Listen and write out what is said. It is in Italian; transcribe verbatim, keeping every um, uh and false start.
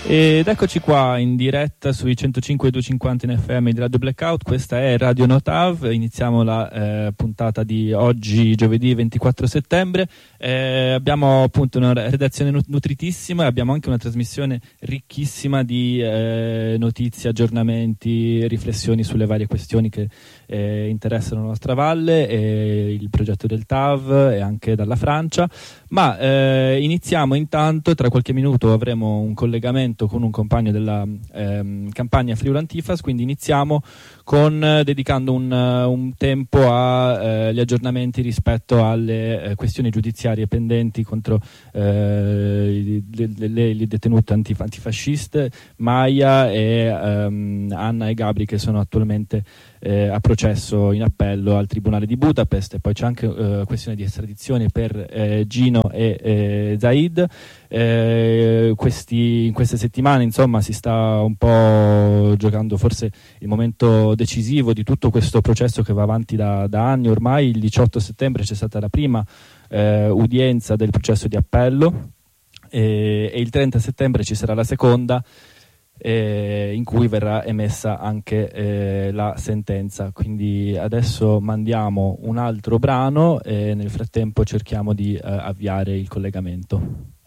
Ed eccoci qua in diretta sui centocinque e duecentocinquanta in F M di Radio Blackout. Questa è Radio Notav. Iniziamo la eh, puntata di oggi, giovedì ventiquattro settembre. Eh, abbiamo appunto una redazione nutritissima e abbiamo anche una trasmissione ricchissima di eh, notizie, aggiornamenti, riflessioni sulle varie questioni che eh, interessano la nostra valle, e il progetto del T A V e anche dalla Francia. Ma eh, iniziamo intanto, tra qualche minuto avremo un collegamento con un compagno della ehm, campagna Friuli Antifas, quindi iniziamo con eh, dedicando un, uh, un tempo agli eh, aggiornamenti rispetto alle eh, questioni giudiziarie pendenti contro eh, le, le, le detenute antif- antifasciste Maya e ehm, Anna e Gabri, che sono attualmente eh, a processo in appello al Tribunale di Budapest. E poi c'è anche eh, questione di estradizione per eh, Gino e eh, Zaid. Eh, questi, in queste settimane insomma si sta un po' giocando forse il momento decisivo di tutto questo processo che va avanti da, da anni ormai. Il diciotto settembre c'è stata la prima eh, udienza del processo di appello e, e il trenta settembre ci sarà la seconda, eh, in cui verrà emessa anche eh, la sentenza. Quindi adesso mandiamo un altro brano e nel frattempo cerchiamo di eh, avviare il collegamento.